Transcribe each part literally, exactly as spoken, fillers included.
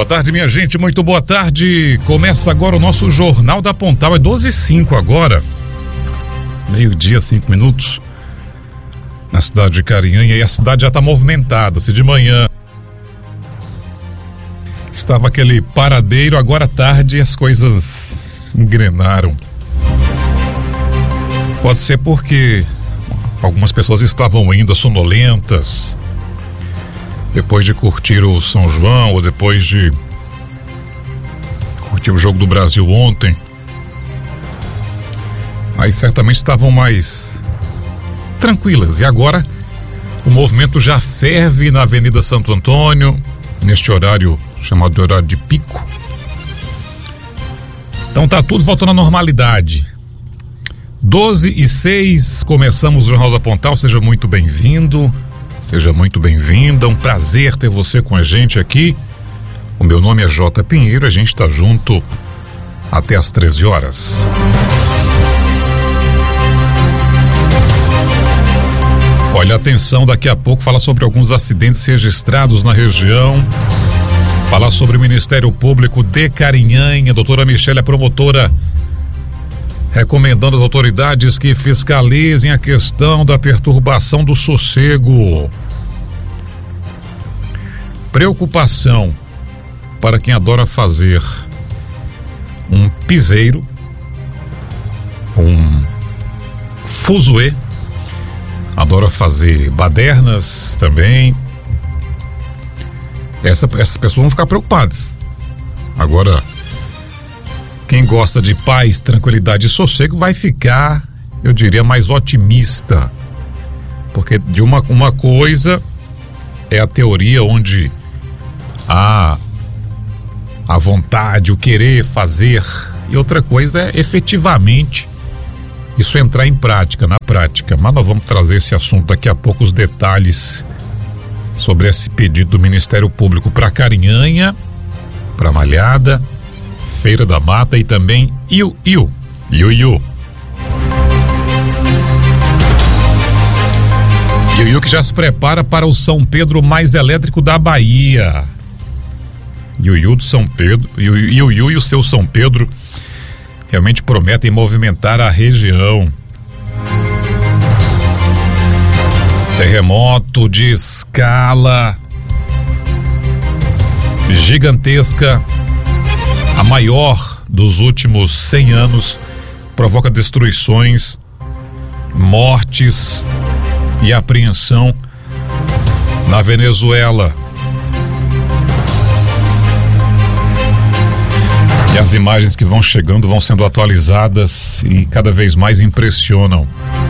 tarde, minha gente, muito boa tarde. Começa agora o nosso Jornal da Pontal, é doze e cinco agora. Meio-dia, cinco minutos. Na cidade de Carinhanha, e a cidade já está movimentada. Se de manhã estava aquele paradeiro, agora à tarde as coisas engrenaram. Pode ser porque algumas pessoas estavam ainda sonolentas, depois de curtir o São João, ou depois de curtir o Jogo do Brasil ontem. Aí certamente estavam mais tranquilas. E agora o movimento já ferve na Avenida Santo Antônio, neste horário chamado de horário de pico. Então tá tudo voltando à normalidade. doze e seis, começamos o Jornal da Pontal. Seja muito bem-vindo, seja muito bem-vinda. Um prazer ter você com a gente aqui. O meu nome é J. Pinheiro, a gente está junto até às treze horas. Olha, atenção, daqui a pouco falar sobre alguns acidentes registrados na região. Falar sobre o Ministério Público de Carinhanha. A doutora Michele, a promotora, recomendando às autoridades que fiscalizem a questão da perturbação do sossego. Preocupação para quem adora fazer um piseiro, um fuzuê, adora fazer badernas também. Essa, essas pessoas vão ficar preocupadas. Agora, quem gosta de paz, tranquilidade e sossego vai ficar, eu diria, mais otimista. Porque de uma, uma coisa é a teoria onde há a vontade, o querer fazer, e outra coisa é efetivamente isso entrar em prática, na prática. Mas nós vamos trazer esse assunto daqui a pouco, os detalhes sobre esse pedido do Ministério Público para Carinhanha, para Malhada, Feira da Mata e também Iu Iu, Iu Iu. Iu Iu que já se prepara para o São Pedro mais elétrico da Bahia. Iu Iu do São Pedro, Iu Iu e o seu São Pedro realmente prometem movimentar a região. Terremoto de escala gigantesca, a maior dos últimos cem anos, provoca destruições, mortes e apreensão na Venezuela. E as imagens que vão chegando vão sendo atualizadas e cada vez mais impressionam.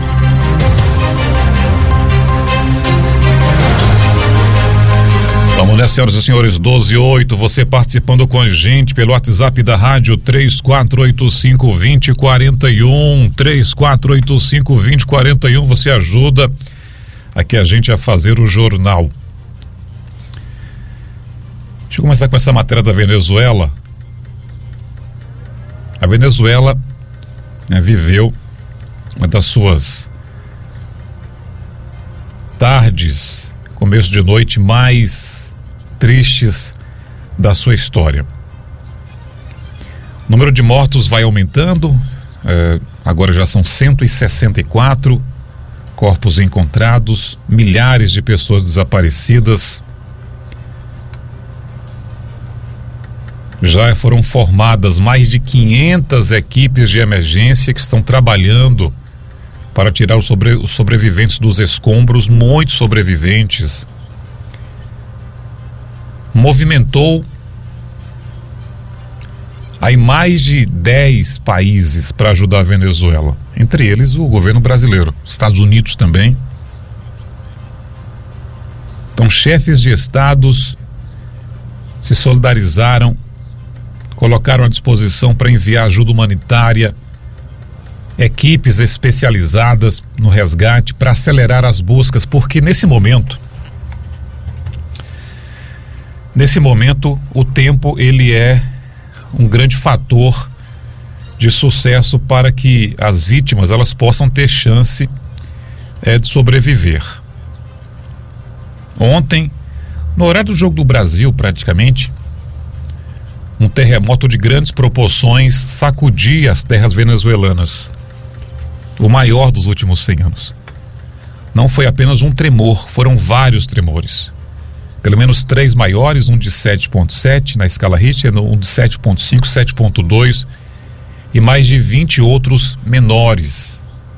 Vamos nessa, senhoras e senhores, doze e oito, você participando com a gente pelo WhatsApp da rádio três quatro oito cinco, dois zero quatro um, três quatro oito cinco, dois zero quatro um, você ajuda aqui a gente a fazer o jornal. Deixa eu começar com essa matéria da Venezuela. A Venezuela, né, viveu uma das suas tardes, começo de noite mais tristes da sua história. O número de mortos vai aumentando, é, agora já são cento e sessenta e quatro corpos encontrados, milhares de pessoas desaparecidas. Já foram formadas mais de quinhentas equipes de emergência que estão trabalhando para tirar os, sobre, os sobreviventes dos escombros, muitos sobreviventes. Movimentou aí mais de dez países para ajudar a Venezuela, entre eles o governo brasileiro, Estados Unidos também. Então, chefes de estados se solidarizaram, colocaram à disposição para enviar ajuda humanitária, equipes especializadas no resgate para acelerar as buscas, porque nesse momento, nesse momento, o tempo ele é um grande fator de sucesso para que as vítimas elas possam ter chance é, de sobreviver. Ontem, no horário do Jogo do Brasil, praticamente, Um terremoto de grandes proporções sacudia as terras venezuelanas, o maior dos últimos cem anos. Não foi apenas um tremor, foram vários tremores. Pelo menos três maiores, um de sete ponto sete na escala Richter, um de sete ponto cinco, sete ponto dois e mais de vinte outros menores.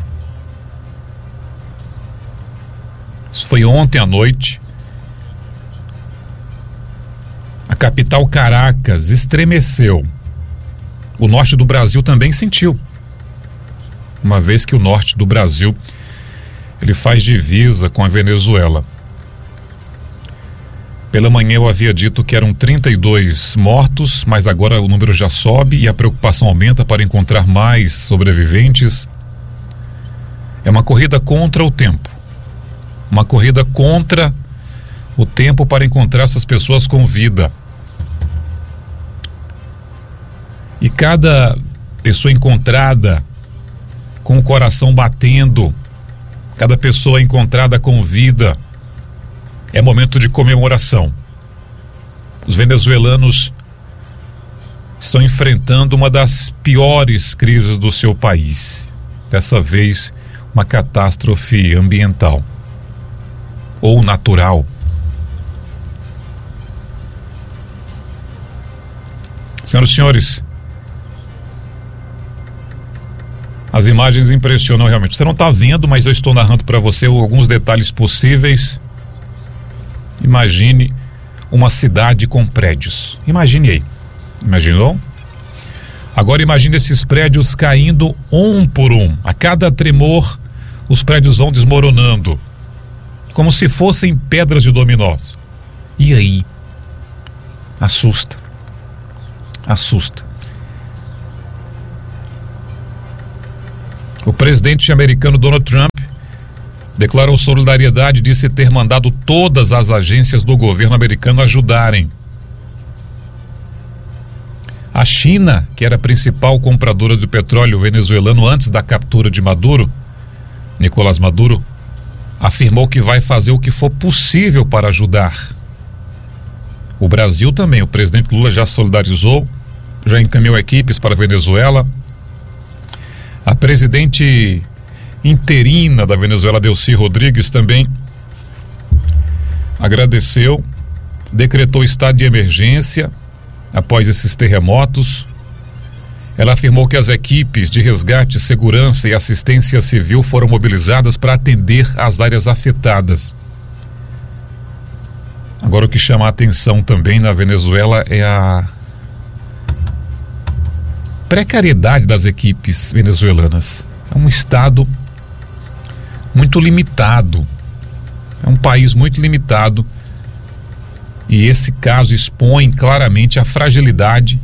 Isso foi ontem à noite. A capital Caracas estremeceu. O norte do Brasil também sentiu, uma vez que o norte do Brasil ele faz divisa com a Venezuela. Pela manhã eu havia dito que eram trinta e dois mortos, mas agora o número já sobe e a preocupação aumenta para encontrar mais sobreviventes. É uma corrida contra o tempo. Uma corrida contra o tempo para encontrar essas pessoas com vida. E cada pessoa encontrada com o coração batendo, cada pessoa encontrada com vida, é momento de comemoração. Os venezuelanos estão enfrentando uma das piores crises do seu país. Dessa vez, uma catástrofe ambiental ou natural. Senhoras e senhores, as imagens impressionam realmente. Você não está vendo, mas eu estou narrando para você alguns detalhes possíveis. Imagine uma cidade com prédios. Imagine aí. Imaginou? Agora imagine esses prédios caindo um por um. A cada tremor, os prédios vão desmoronando, como se fossem pedras de dominó. E aí? Assusta. Assusta. O presidente americano Donald Trump declarou solidariedade e disse ter mandado todas as agências do governo americano ajudarem. A China, que era a principal compradora de petróleo venezuelano antes da captura de Maduro, Nicolás Maduro, afirmou que vai fazer o que for possível para ajudar. O Brasil também, o presidente Lula já solidarizou, já encaminhou equipes para a Venezuela. A presidente interina da Venezuela, Delcy Rodrigues, também agradeceu, decretou estado de emergência após esses terremotos. Ela afirmou que as equipes de resgate, segurança e assistência civil foram mobilizadas para atender as áreas afetadas. Agora, o que chama a atenção também na Venezuela é a precariedade das equipes venezuelanas. É um estado muito limitado, é um país muito limitado, e esse caso expõe claramente a fragilidade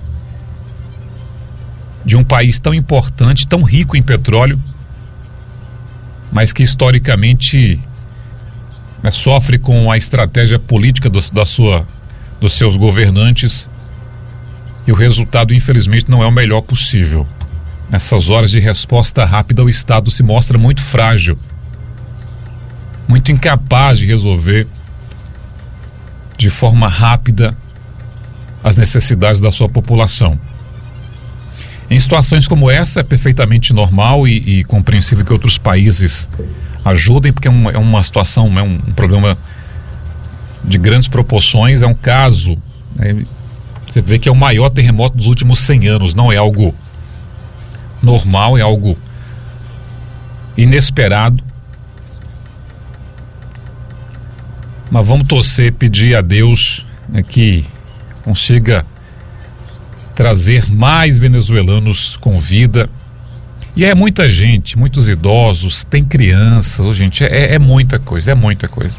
de um país tão importante, tão rico em petróleo, mas que historicamente, né, sofre com a estratégia política do, da sua, dos seus governantes, e o resultado, infelizmente, não é o melhor possível. Nessas horas de resposta rápida, o Estado se mostra muito frágil, muito incapaz de resolver de forma rápida as necessidades da sua população. Em situações como essa, é perfeitamente normal e, e compreensível que outros países ajudem, porque é uma, é uma situação, é um, um problema de grandes proporções, é um caso, né, você vê que é o maior terremoto dos últimos cem anos, não é algo normal, é algo inesperado. Mas vamos torcer, pedir a Deus, né, que consiga trazer mais venezuelanos com vida. E é muita gente, muitos idosos, tem crianças, oh, gente, é, é muita coisa, é muita coisa.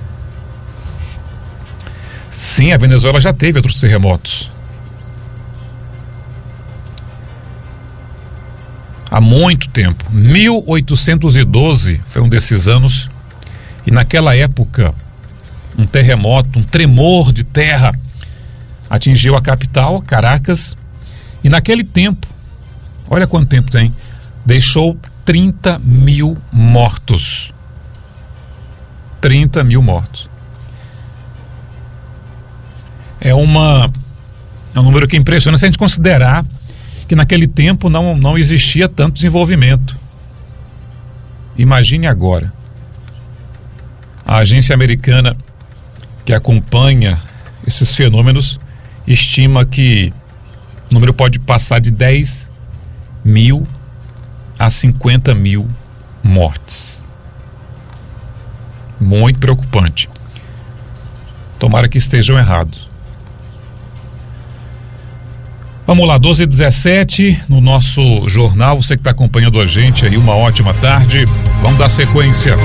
Sim, a Venezuela já teve outros terremotos. Há muito tempo. mil oitocentos e doze foi um desses anos. E naquela época, um terremoto, um tremor de terra atingiu a capital, Caracas. E naquele tempo, olha quanto tempo tem, deixou trinta mil mortos. trinta mil mortos. É uma É um número que impressiona se a gente considerar que naquele tempo não, não existia tanto desenvolvimento. Imagine agora. A agência americana que acompanha esses fenômenos estima que o número pode passar de dez mil a cinquenta mil mortes. Muito preocupante. Tomara que estejam errados. Vamos lá, doze e dezessete no nosso jornal. Você que está acompanhando a gente aí, uma ótima tarde. Vamos dar sequência.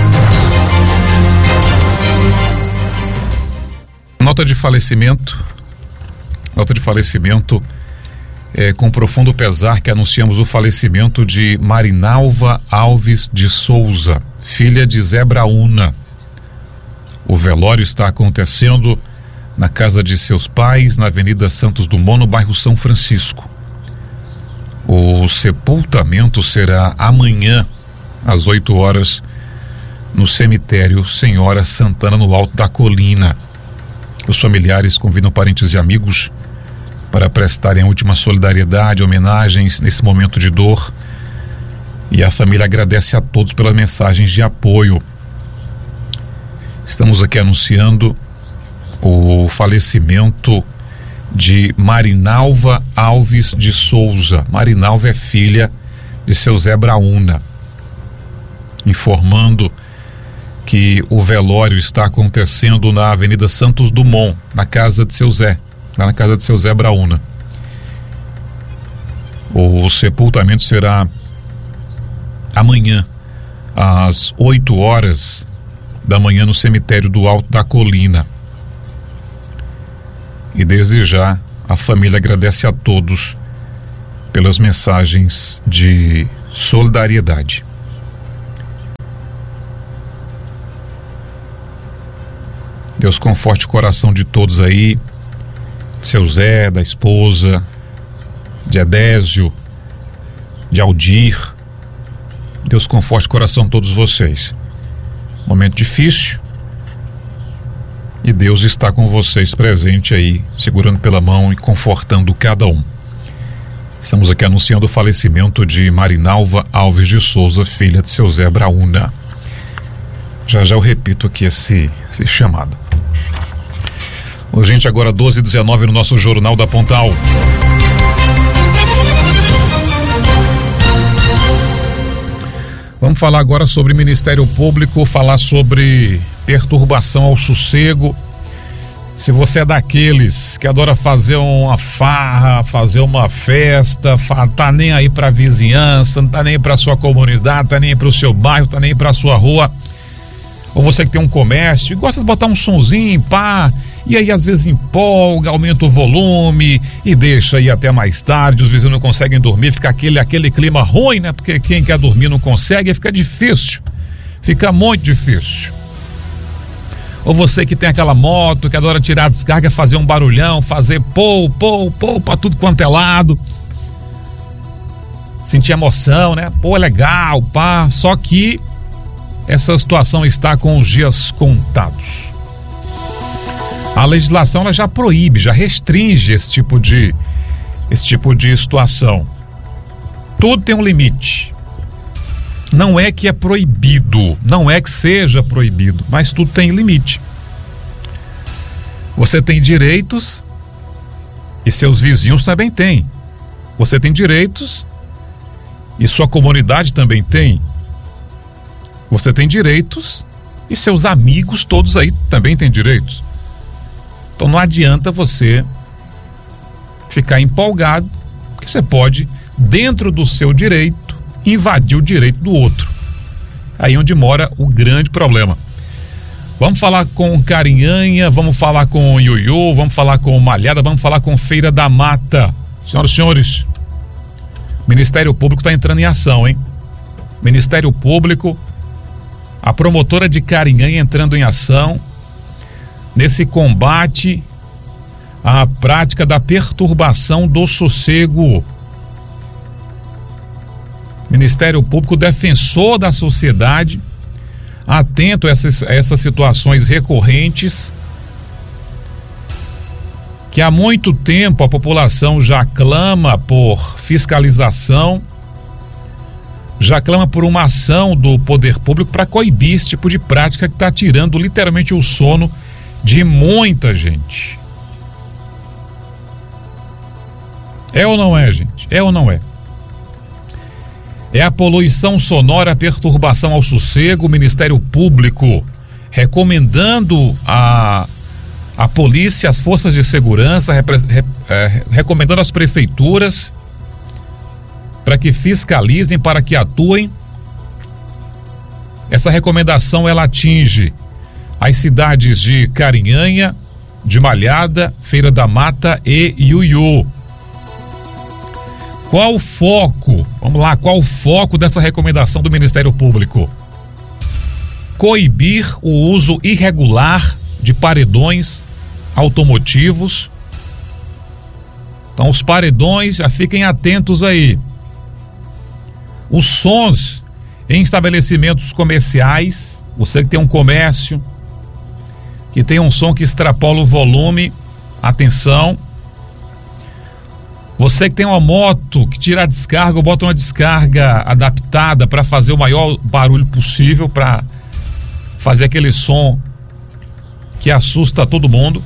Nota de falecimento. Nota de falecimento. É, com profundo pesar que anunciamos o falecimento de Marinalva Alves de Souza, filha de Zé Brauna. O velório está acontecendo na casa de seus pais, na Avenida Santos Dumont, no bairro São Francisco. O sepultamento será amanhã, às oito horas, no cemitério Senhora Santana, no Alto da Colina. Os familiares convidam parentes e amigos para prestarem a última solidariedade, homenagens nesse momento de dor. E a família agradece a todos pelas mensagens de apoio. Estamos aqui anunciando o falecimento de Marinalva Alves de Souza. Marinalva é filha de seu Zé Brauna. Informando que o velório está acontecendo na Avenida Santos Dumont, na casa de seu Zé, lá na casa de seu Zé Brauna. O sepultamento será amanhã, às oito horas da manhã, no cemitério do Alto da Colina. E desde já a família agradece a todos pelas mensagens de solidariedade. Deus conforte o coração de todos aí, seu Zé, da esposa, de Edésio, de Aldir. Deus conforte o coração de todos vocês. Momento difícil, e Deus está com vocês presente aí, segurando pela mão e confortando cada um. Estamos aqui anunciando o falecimento de Marinalva Alves de Souza, filha de seu Zé Brauna. Já já eu repito aqui esse, esse chamado. Ô, gente, agora doze e dezenove no nosso Jornal da Pontal. Vamos falar agora sobre Ministério Público, falar sobre perturbação ao sossego. Se você é daqueles que adora fazer uma farra, fazer uma festa, tá nem aí pra vizinhança, não tá nem aí pra sua comunidade, tá nem aí pro seu bairro, tá nem aí pra sua rua, ou você que tem um comércio e gosta de botar um sonzinho, pá, e aí às vezes empolga, aumenta o volume e deixa aí até mais tarde, os vizinhos não conseguem dormir, fica aquele, aquele clima ruim, né? Porque quem quer dormir não consegue, fica difícil, fica muito difícil. Ou você que tem aquela moto, que adora tirar a descarga, fazer um barulhão, fazer pou, pou, pou pra tudo quanto é lado, sentir emoção, né? Pô, é legal, pá, só que essa situação está com os dias contados. A legislação ela já proíbe, já restringe esse tipo de esse tipo de situação. Tudo tem um limite. Não é que é proibido, não é que seja proibido, mas tudo tem limite. Você tem direitos e seus vizinhos também têm. Você tem direitos e sua comunidade também tem. Você tem direitos e seus amigos todos aí também têm direitos. Então não adianta você ficar empolgado, porque você pode, dentro do seu direito, invadir o direito do outro. Aí onde mora o grande problema. Vamos falar com Carinhanha, vamos falar com Ioiô, vamos falar com Malhada, vamos falar com Feira da Mata. Senhoras e senhores, o Ministério Público está entrando em ação, hein? Ministério Público, a promotora de Carinhanha entrando em ação nesse combate à prática da perturbação do sossego. Ministério Público, defensor da sociedade, atento a essas, a essas situações recorrentes, que há muito tempo a população já clama por fiscalização, já clama por uma ação do poder público para coibir esse tipo de prática que está tirando literalmente o sono de muita gente. É ou não é, gente? É ou não é? É a poluição sonora, a perturbação ao sossego, o Ministério Público recomendando a, a polícia, as forças de segurança, repre, re, é, recomendando às prefeituras para que fiscalizem, para que atuem. Essa recomendação ela atinge as cidades de Carinhanha, de Malhada, Feira da Mata e Iuiú. Qual o foco? Vamos lá, qual o foco dessa recomendação do Ministério Público? Coibir o uso irregular de paredões automotivos. Então, os paredões, já fiquem atentos aí. Os sons em estabelecimentos comerciais, você que tem um comércio, que tem um som que extrapola o volume, atenção. Você que tem uma moto que tira a descarga ou bota uma descarga adaptada para fazer o maior barulho possível, para fazer aquele som que assusta todo mundo,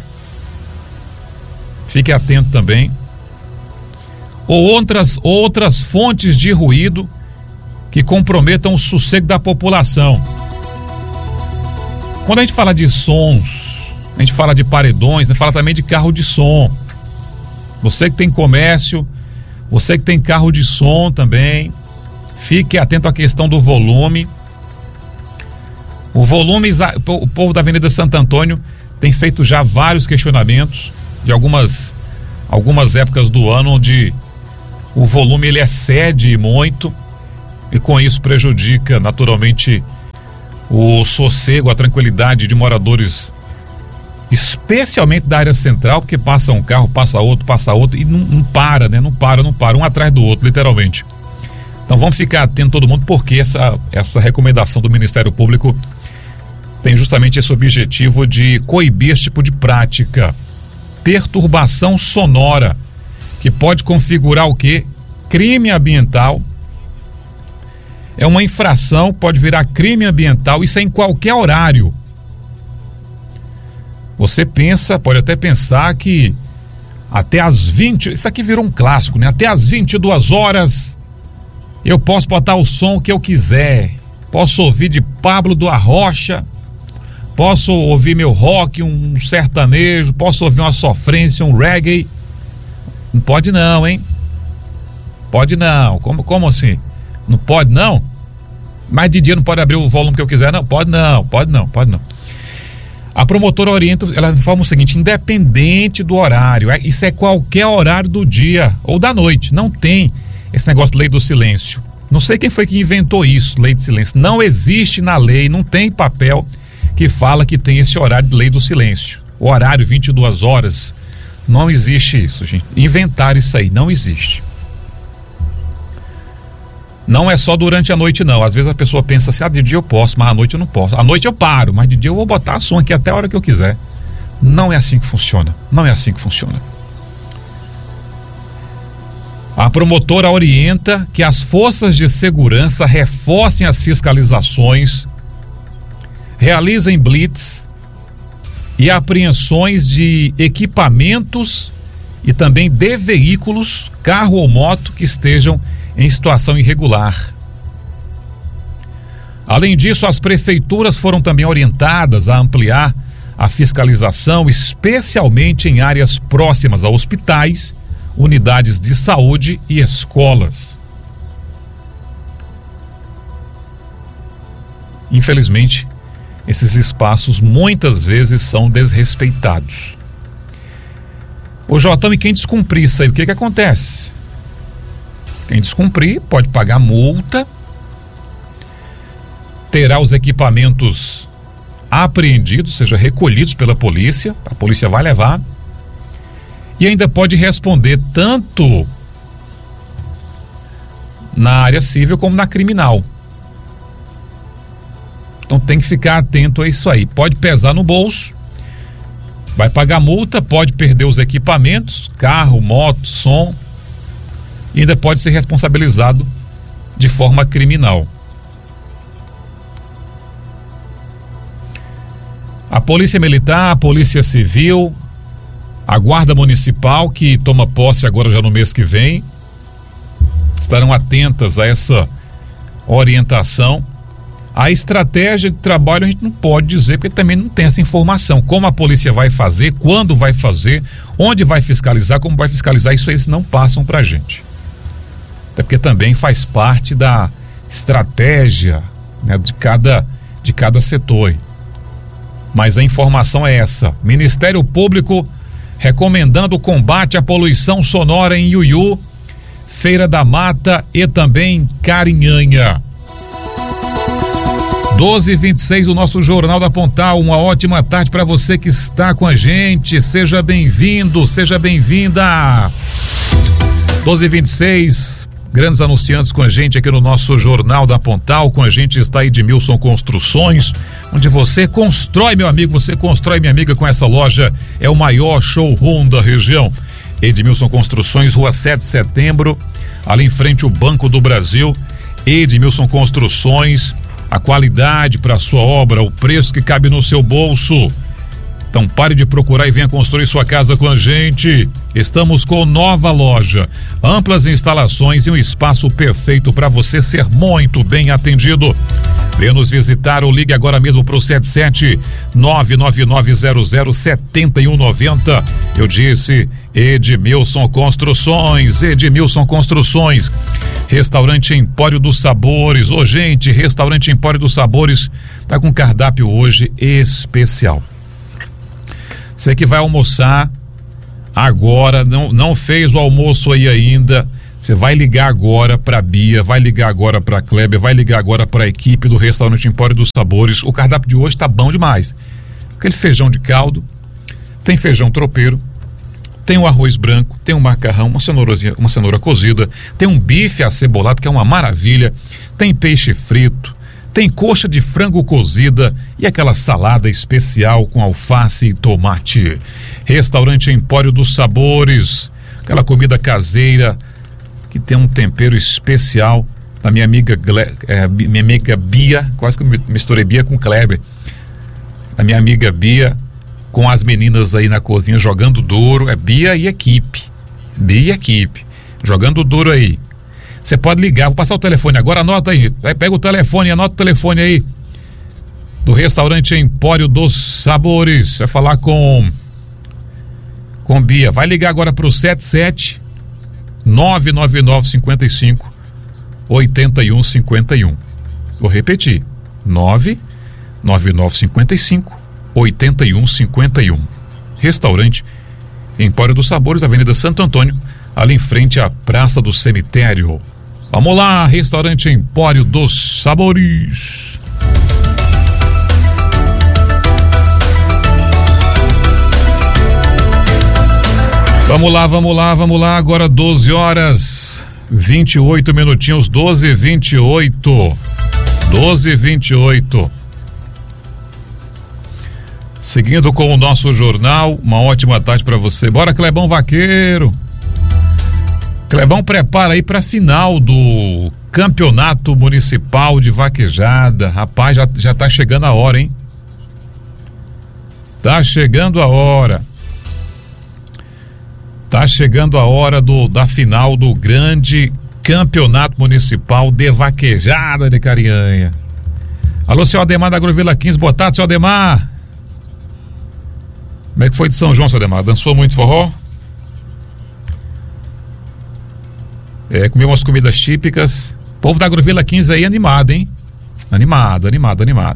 fique atento também. Ou outras, outras fontes de ruído que comprometam o sossego da população. Quando a gente fala de sons, a gente fala de paredões, a gente fala também de carro de som. Você que tem comércio, você que tem carro de som também, fique atento à questão do volume. O volume, o povo da Avenida Santo Antônio tem feito já vários questionamentos de algumas, algumas épocas do ano onde o volume ele excede muito e com isso prejudica naturalmente o sossego, a tranquilidade de moradores, especialmente da área central, porque passa um carro, passa outro, passa outro e não, não para, né? Não para, não para, um atrás do outro, literalmente. Então vamos ficar atento todo mundo, porque essa, essa recomendação do Ministério Público tem justamente esse objetivo de coibir esse tipo de prática. Perturbação sonora, que pode configurar o quê? Crime ambiental. É uma infração, pode virar crime ambiental, isso é em qualquer horário. Você pensa, pode até pensar que até às vinte, isso aqui virou um clássico, né? Até às vinte e duas horas eu posso botar o som que eu quiser. Posso ouvir de Pablo do Arrocha, posso ouvir meu rock, um sertanejo, posso ouvir uma sofrência, um reggae. Não pode não, hein? Pode não. Como, como assim? Não pode não? Mas de dia não pode abrir o volume que eu quiser? Não, pode não, pode não, pode não. A promotora orienta, ela informa o seguinte: independente do horário, é, isso é qualquer horário do dia ou da noite, não tem esse negócio de lei do silêncio. Não sei quem foi que inventou isso, lei de silêncio. Não existe na lei, não tem papel que fala que tem esse horário de lei do silêncio. O horário vinte e duas horas, não existe isso, gente. Inventar isso aí, não existe. Não é só durante a noite não, às vezes a pessoa pensa assim, ah, de dia eu posso, mas à noite eu não posso. À noite eu paro, mas de dia eu vou botar som aqui até a hora que eu quiser. Não é assim que funciona, não é assim que funciona. A promotora orienta que as forças de segurança reforcem as fiscalizações, realizem blitz e apreensões de equipamentos e também de veículos, carro ou moto, que estejam em situação irregular. Além disso, as prefeituras foram também orientadas a ampliar a fiscalização, especialmente em áreas próximas a hospitais, unidades de saúde e escolas. Infelizmente, esses espaços muitas vezes são desrespeitados. Ô Jotão, e quem descumprir isso aí, o que que acontece? Quem descumprir pode pagar multa, terá os equipamentos apreendidos, ou seja, recolhidos pela polícia, a polícia vai levar, e ainda pode responder tanto na área civil como na criminal. Então tem que ficar atento a isso aí. Pode pesar no bolso, vai pagar multa, pode perder os equipamentos, carro, moto, som, e ainda pode ser responsabilizado de forma criminal. A Polícia Militar, a Polícia Civil, a Guarda Municipal, que toma posse agora já no mês que vem, estarão atentas a essa orientação. A estratégia de trabalho a gente não pode dizer, porque também não tem essa informação. Como a polícia vai fazer, quando vai fazer, onde vai fiscalizar, como vai fiscalizar, isso aí eles não passam pra gente. Até porque também faz parte da estratégia, né, de cada, de cada setor. Mas a informação é essa: Ministério Público recomendando o combate à poluição sonora em Iuiú, Feira da Mata e também Carinhanha. doze e vinte e seis, o nosso Jornal da Pontal. Uma ótima tarde para você que está com a gente. Seja bem-vindo, seja bem-vinda. doze e vinte e seis, grandes anunciantes com a gente aqui no nosso Jornal da Pontal. Com a gente está Edmilson Construções, onde você constrói, meu amigo, você constrói, minha amiga, com essa loja. É o maior showroom da região. Edmilson Construções, Rua sete de Setembro, ali em frente ao Banco do Brasil. Edmilson Construções, a qualidade para sua obra, o preço que cabe no seu bolso. Então pare de procurar e venha construir sua casa com a gente. Estamos com nova loja, amplas instalações e um espaço perfeito para você ser muito bem atendido. Venha nos visitar ou ligue agora mesmo para o sete sete nove nove nove zero zero sete um nove zero. Eu disse Edmilson Construções, Edmilson Construções. Restaurante Empório dos Sabores. Ô, gente, Restaurante Empório dos Sabores tá com cardápio hoje especial. Você que vai almoçar agora, não, não fez o almoço aí ainda, você vai ligar agora pra Bia, vai ligar agora pra Kleber, vai ligar agora pra equipe do Restaurante Empório dos Sabores. O cardápio de hoje tá bom demais. Aquele feijão de caldo, tem feijão tropeiro, tem o arroz branco, tem um macarrão, uma cenourazinha, uma cenoura cozida, tem um bife acebolado que é uma maravilha, tem peixe frito, tem coxa de frango cozida e aquela salada especial com alface e tomate. Restaurante Empório dos Sabores, aquela comida caseira que tem um tempero especial da minha amiga, é, minha amiga Bia, quase que eu misturei Bia com Kleber. Da minha amiga Bia, com as meninas aí na cozinha jogando duro. É Bia e equipe, Bia e equipe, jogando duro aí. Você pode ligar, vou passar o telefone agora, anota aí, pega o telefone, anota o telefone aí do Restaurante Empório dos Sabores. Vai falar com com Bia, vai ligar agora para o sete sete nove nove nove cinco cinco oito um cinco um. Vou repetir, nove nove nove cinco cinco oito um cinco um. Restaurante Empório dos Sabores, Avenida Santo Antônio, ali em frente à Praça do Cemitério. Vamos lá, Restaurante Empório dos Sabores. Vamos lá, vamos lá, vamos lá. Agora doze horas vinte e oito minutinhos, doze e vinte e oito. doze e vinte e oito. Seguindo com o nosso jornal, uma ótima tarde para você. Bora, Clebão Vaqueiro. Clebão, prepara aí para a final do Campeonato Municipal de Vaquejada. Rapaz, já, já tá chegando a hora, hein? Tá chegando a hora. Tá chegando a hora do, da final do grande Campeonato Municipal de Vaquejada de Carinhanha. Alô, seu Ademar da Agrovila quinze, boa tarde, seu Ademar. Como é que foi de São João, seu Ademar? Dançou muito forró? É, comeu umas comidas típicas. O povo da Agrovila quinze aí animado, hein? Animado, animado, animado.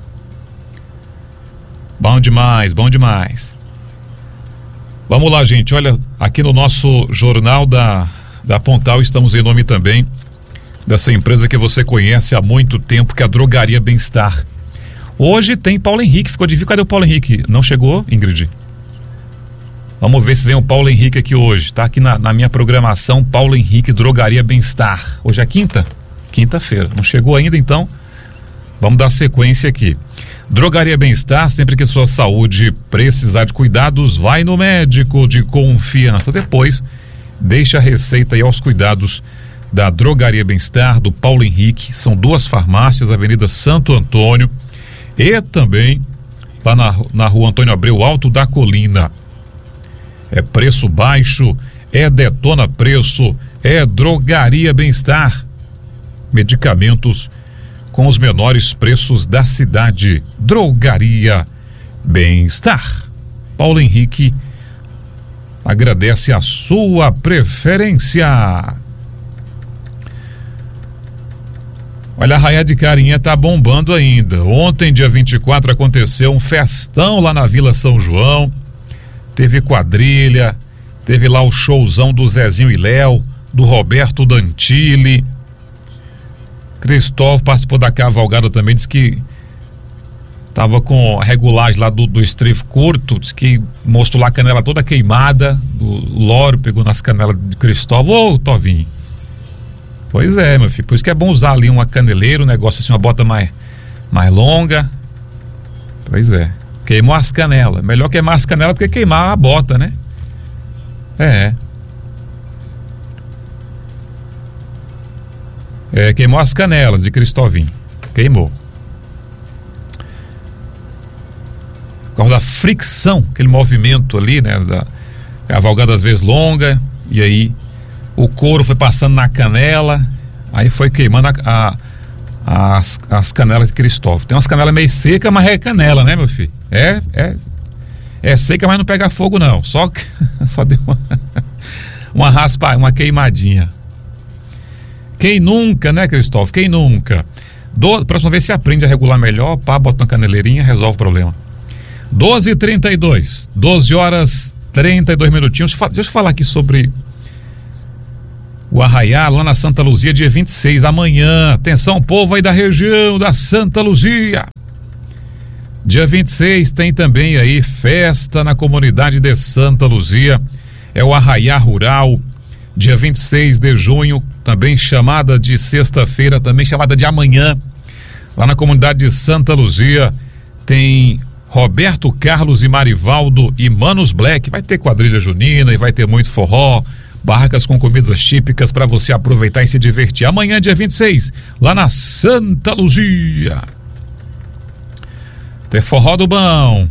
Bom demais, bom demais. Vamos lá, gente, olha, aqui no nosso Jornal da, da Pontal estamos em nome também dessa empresa que você conhece há muito tempo, que é a Drogaria Bem-Estar. Hoje tem Paulo Henrique, ficou de... Cadê o Paulo Henrique? Não chegou, Ingrid? Vamos ver se vem o Paulo Henrique aqui hoje. Tá aqui na, na minha programação, Paulo Henrique, Drogaria Bem-Estar. Hoje é quinta? Quinta-feira. Não chegou ainda, então vamos dar sequência aqui. Drogaria Bem-Estar, sempre que sua saúde precisar de cuidados, vai no médico de confiança. Depois, deixa a receita aí aos cuidados da Drogaria Bem-Estar, do Paulo Henrique. São duas farmácias, Avenida Santo Antônio e também lá na, na Rua Antônio Abreu, Alto da Colina. É preço baixo, é detona preço, é Drogaria Bem-Estar. Medicamentos com os menores preços da cidade. Drogaria Bem-Estar. Paulo Henrique agradece a sua preferência. Olha, a Arraiá de Carinha tá bombando ainda. Ontem, dia vinte e quatro, aconteceu um festão lá na Vila São João. Teve quadrilha, teve lá o showzão do Zezinho e Léo, do Roberto Dantilli. Cristóvão participou da cavalgada também, disse que tava com a regulagem lá do, do estrife curto, disse que mostrou lá a canela toda queimada, do Loro pegou nas canelas de Cristóvão. Ô, Tovinho. Pois é, meu filho, por isso que é bom usar ali uma caneleira, um negócio assim, uma bota mais, mais longa. Pois é, queimou as canelas, melhor queimar as canelas do que queimar a bota, né? É. É, queimou as canelas de Cristovinho. Queimou. Por causa da fricção, aquele movimento ali, né? Da cavalgada às vezes longa, e aí o couro foi passando na canela, aí foi queimando a, a, as, as canelas de Cristóvão. Tem umas canelas meio secas, mas é canela, né, meu filho? É, é, é seca, mas não pega fogo, não. Só, só deu uma, uma raspa, uma queimadinha. Quem nunca, né, Cristóvão? Quem nunca? Do, próxima vez você aprende a regular melhor, pá, bota uma caneleirinha, resolve o problema. doze e trinta e dois, doze horas trinta e dois minutinhos. Deixa eu falar aqui sobre o Arraiá, lá na Santa Luzia, dia vinte e seis, amanhã. Atenção, povo aí da região da Santa Luzia. Dia vinte e seis tem também aí festa na comunidade de Santa Luzia. É o Arraiá Rural. Dia vinte e seis de junho, também chamada de sexta-feira, também chamada de amanhã, lá na comunidade de Santa Luzia, tem Roberto Carlos e Marivaldo e Manos Black. Vai ter quadrilha junina e vai ter muito forró, barracas com comidas típicas para você aproveitar e se divertir. Amanhã, dia vinte e seis, lá na Santa Luzia. Tem forró do bom.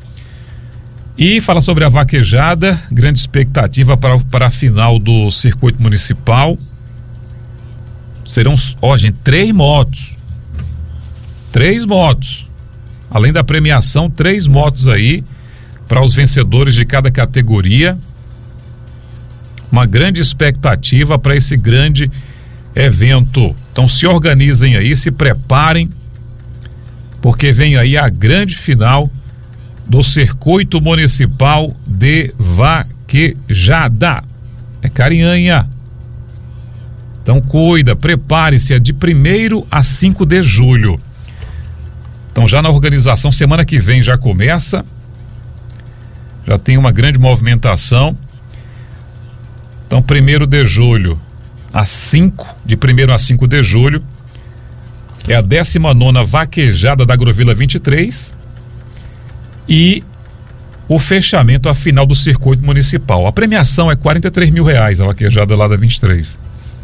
E fala sobre a vaquejada, grande expectativa para, para a final do circuito municipal. Serão, ó, gente, três motos. Três motos. Além da premiação, três motos aí para os vencedores de cada categoria. Uma grande expectativa para esse grande evento. Então se organizem aí, se preparem, porque vem aí a grande final do Circuito Municipal de Vaquejada. É Carinhanha. Então cuida, prepare-se, é de primeiro a cinco de julho. Então já na organização, semana que vem já começa. Já tem uma grande movimentação. Então primeiro de julho a cinco, de primeiro a cinco de julho, é a décima nona Vaquejada da Agrovila vinte e três. E o fechamento, a final do circuito municipal. A premiação é quarenta e três mil reais, a vaquejada lá da vinte e três.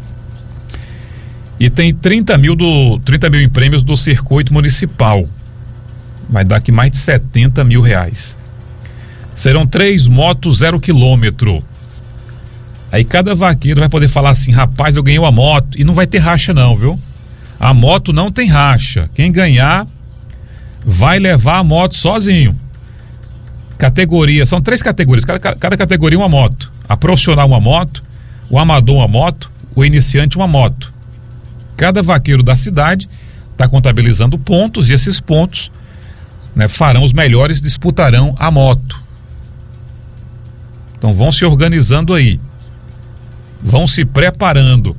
E tem trinta mil, do, trinta mil em prêmios do circuito municipal. Vai dar aqui mais de setenta mil reais. Serão três motos zero quilômetro. Aí cada vaqueiro vai poder falar assim: rapaz, eu ganhei uma moto. E não vai ter racha não, viu? A moto não tem racha. Quem ganhar vai levar a moto sozinho. Categoria, são três categorias, cada, cada categoria uma moto. A profissional uma moto, o amador uma moto, o iniciante uma moto. Cada vaqueiro da cidade está contabilizando pontos e esses pontos, né, farão os melhores, disputarão a moto. Então vão se organizando aí, vão se preparando.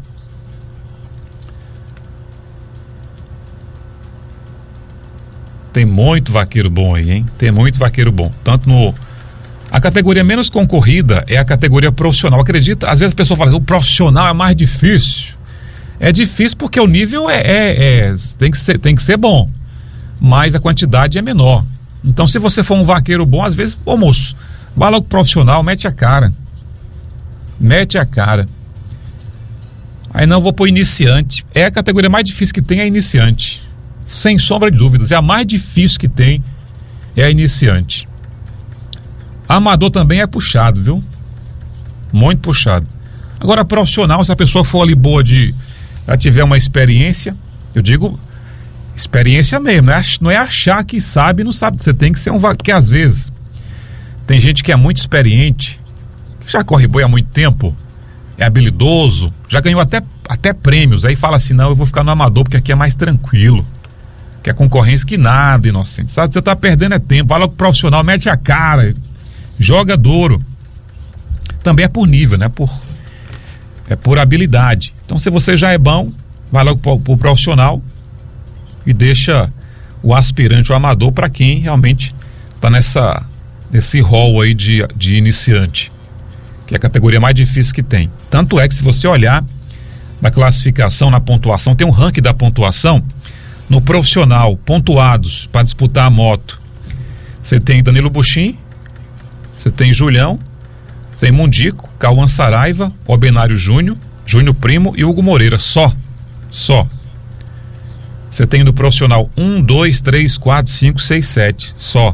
Tem muito vaqueiro bom aí, hein? Tem muito vaqueiro bom. Tanto no... A categoria menos concorrida é a categoria profissional. Acredita? Às vezes a pessoa fala, o profissional é mais difícil. É difícil porque o nível é... é, é tem, que ser, tem que ser bom. mas a quantidade é menor. Então, se você for um vaqueiro bom, às vezes, ô moço, vai logo profissional, mete a cara. Mete a cara. Aí não, vou pôr iniciante. É a categoria mais difícil que tem, é iniciante. Sem sombra de dúvidas, é a mais difícil que tem, é a iniciante. Amador também é puxado, viu? Muito puxado. Agora, profissional, se a pessoa for ali boa de, já tiver uma experiência, eu digo experiência mesmo, não é, não é achar que sabe e não sabe. Você tem que ser um vaqueiro, porque às vezes tem gente que é muito experiente, que já corre boi há muito tempo, é habilidoso, já ganhou até, até prêmios, aí fala assim, não, eu vou ficar no amador porque aqui é mais tranquilo, que é concorrência que nada, inocente, sabe? Você tá perdendo é tempo, vai logo pro profissional, mete a cara, joga duro. Também é por nível, né? Por, é por habilidade. Então, se você já é bom, vai logo pro, pro profissional e deixa o aspirante, o amador, para quem realmente tá nessa, nesse rol aí de, de iniciante, que é a categoria mais difícil que tem. Tanto é que, se você olhar na classificação, na pontuação, tem um ranking da pontuação. No profissional, pontuados para disputar a moto, você tem Danilo Buchin, você tem Julião, tem Mundico, Cauã Saraiva, Obenário Júnior, Júnior Primo e Hugo Moreira, só, só. Você tem no profissional um, dois, três, quatro, cinco, seis, sete, só.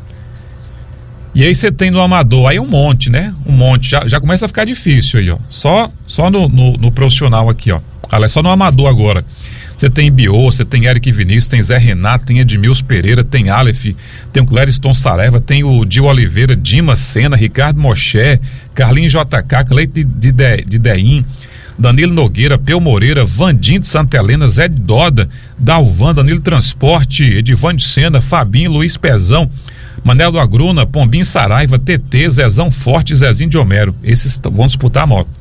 E aí você tem no amador, aí um monte, né? Um monte, já, já começa a ficar difícil aí, ó. Só, só no, no, no profissional aqui, ó. Olha, é só no amador agora. Você tem Biô, você tem Eric Vinícius, tem Zé Renato, tem Edmilson Pereira, tem Aleph, tem o Clériston Saraiva, tem o Dio Oliveira, Dimas Sena, Ricardo Moché, Carlinhos J K, Cleito de, de, de Deim, Danilo Nogueira, Peu Moreira, Vandim de Santa Helena, Zé de Doda, Dalvan, Danilo Transporte, Edivânio Sena, Fabinho, Luiz Pezão, Manel do Agruna, Pombinho Saraiva, T T, Zezão Forte, Zezinho de Homero. Esses vão disputar a moto.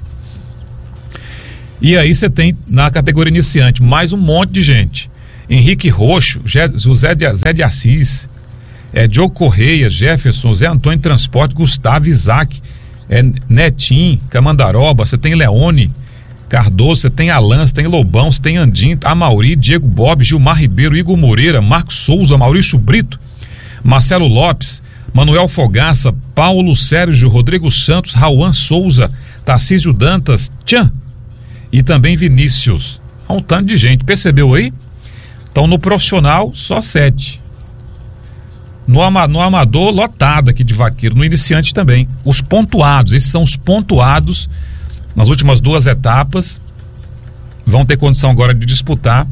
E aí você tem na categoria iniciante mais um monte de gente. Henrique Roxo, José de, Zé de Assis, é, Diogo Correia, Jefferson, Zé Antônio Transporte, Gustavo, Isaac, é, Netim, Camandaroba, você tem Leone Cardoso, você tem Alan, você tem Lobão, você tem Andim, Amauri, Diego Bob, Gilmar Ribeiro, Igor Moreira, Marcos Souza, Maurício Brito, Marcelo Lopes, Manuel Fogaça, Paulo Sérgio, Rodrigo Santos, Rauan Souza, Tarcísio Dantas, Tchan, e também Vinícius. Um tanto de gente, percebeu aí? Então, no profissional, só sete. No, ama, no amador, lotado aqui de vaqueiro. No iniciante também. Os pontuados, esses são os pontuados nas últimas duas etapas. Vão ter condição agora de disputar,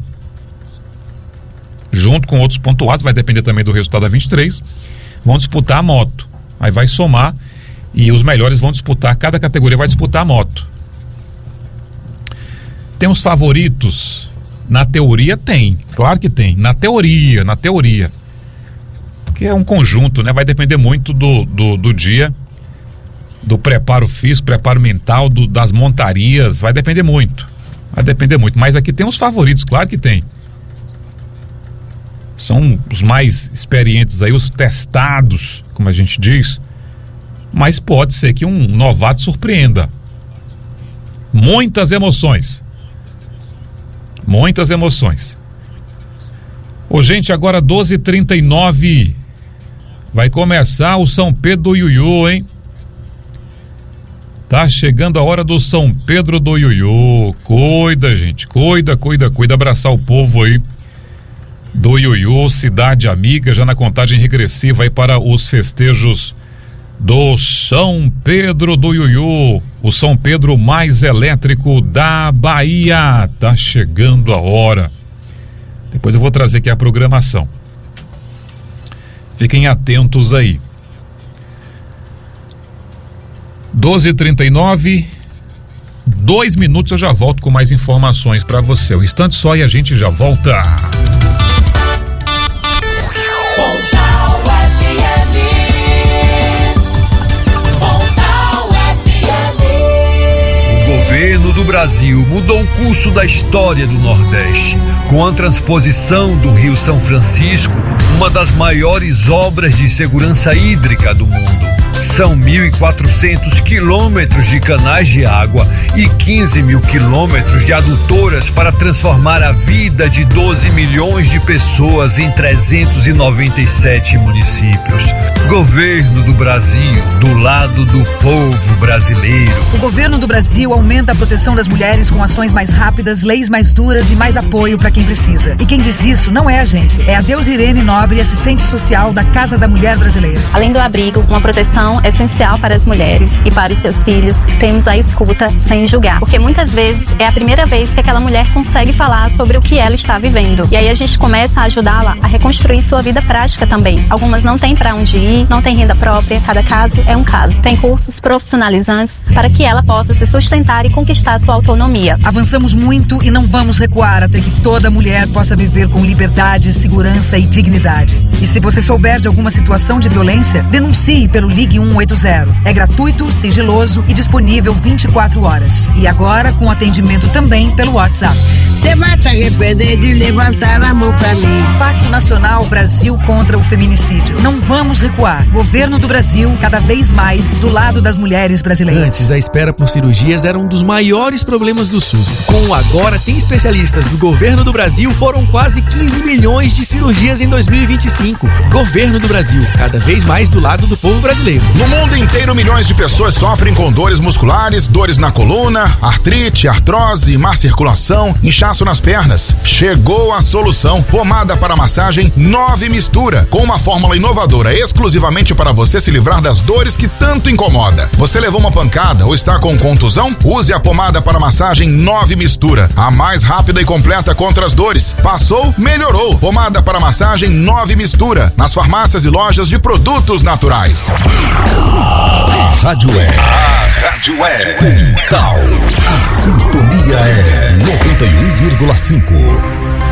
junto com outros pontuados, vai depender também do resultado da vinte e três. Vão disputar a moto. Aí vai somar e os melhores vão disputar, cada categoria vai disputar a moto. Tem os favoritos? Na teoria tem, claro que tem, na teoria, na teoria, porque é um conjunto, né? Vai depender muito do, do, do dia, do preparo físico, preparo mental, do, das montarias, vai depender muito, vai depender muito, mas aqui tem os favoritos, claro que tem, são os mais experientes aí, os testados, como a gente diz, mas pode ser que um novato surpreenda. Muitas emoções. Muitas emoções. Ô, gente, agora doze e trinta e nove. Vai começar o São Pedro do Iuiú, hein? Tá chegando a hora do São Pedro do Iuiú. Cuida, gente. Cuida, cuida, cuida. Abraçar o povo aí do Iuiú, cidade amiga, já na contagem regressiva aí para os festejos do São Pedro do Iuiú, o São Pedro mais elétrico da Bahia. Tá chegando a hora. Depois eu vou trazer aqui a programação. Fiquem atentos aí. doze e trinta e nove, dois minutos eu já volto com mais informações para você. Um instante só e a gente já volta. O governo do Brasil mudou o curso da história do Nordeste com a transposição do Rio São Francisco, uma das maiores obras de segurança hídrica do mundo. São mil e quatrocentos quilômetros de canais de água e quinze mil quilômetros de adutoras para transformar a vida de doze milhões de pessoas em trezentos e noventa e sete municípios. Governo do Brasil, do lado do povo brasileiro. O governo do Brasil aumenta a proteção das mulheres com ações mais rápidas, leis mais duras e mais apoio para quem precisa. E quem diz isso não é a gente, é a Deusirene Nobre, assistente social da Casa da Mulher Brasileira. Além do abrigo, uma proteção essencial para as mulheres e para os seus filhos, temos a escuta sem julgar. Porque muitas vezes é a primeira vez que aquela mulher consegue falar sobre o que ela está vivendo. E aí a gente começa a ajudá-la a reconstruir sua vida prática também. Algumas não têm para onde ir, não têm renda própria, cada caso é um caso. Tem cursos profissionalizantes para que ela possa se sustentar e conquistar sua autonomia. Avançamos muito e não vamos recuar até que toda mulher possa viver com liberdade, segurança e dignidade. E se você souber de alguma situação de violência, denuncie pelo Ligue um oito zero. É gratuito, sigiloso e disponível vinte e quatro horas. E agora com atendimento também pelo WhatsApp. Você vai se arrepender de levantar a mão pra mim. Pacto Nacional Brasil contra o Feminicídio. Não vamos recuar. Governo do Brasil, cada vez mais do lado das mulheres brasileiras. Antes, a espera por cirurgias era um dos maiores problemas do SUS. Com o Agora Tem Especialistas do Governo do Brasil, foram quase quinze milhões de cirurgias em dois mil e vinte e cinco. Governo do Brasil, cada vez mais do lado do povo brasileiro. No mundo inteiro, milhões de pessoas sofrem com dores musculares, dores na coluna, artrite, artrose, má circulação, inchaço nas pernas. Chegou a solução. Pomada para massagem nove Mistura, com uma fórmula inovadora exclusivamente para você se livrar das dores que tanto incomoda. Você levou uma pancada ou está com contusão? Use a pomada para massagem nove Mistura, a mais rápida e completa contra as dores. Passou, melhorou. Pomada para massagem nove Mistura, nas farmácias e lojas de produtos naturais. A rádio é. A rádio é. Puntal. A sintonia é noventa e um vírgula cinco.